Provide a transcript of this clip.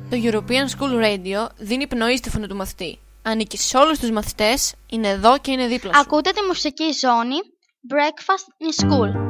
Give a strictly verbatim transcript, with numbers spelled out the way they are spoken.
Το European School Radio δίνει πνοή στη φωνή του μαθητή. Ανήκει σε όλους τους μαθητές, είναι εδώ και είναι δίπλα σου. Ακούτε τη μουσική ζώνη Breakfast in School.